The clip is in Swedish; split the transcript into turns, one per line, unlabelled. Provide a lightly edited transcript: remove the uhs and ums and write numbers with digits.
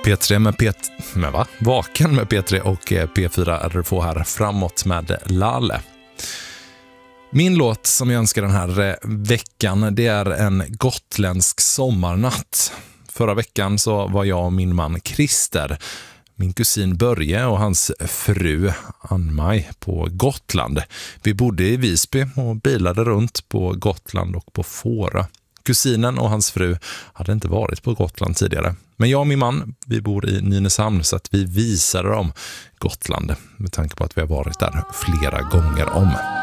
P3 med Vaken med P3 och P4 RFO här framåt med Lale. Min låt som jag önskar den här veckan, det är en gotländsk sommarnatt. Förra veckan så var jag och min man Christer, min kusin Börje och hans fru Ann-Maj på Gotland. Vi bodde i Visby och bilade runt på Gotland och på Fårö. Kusinen och hans fru hade inte varit på Gotland tidigare. Men jag och min man, vi bor i Nynäshamn så att vi visade dem Gotland med tanke på att vi har varit där flera gånger om.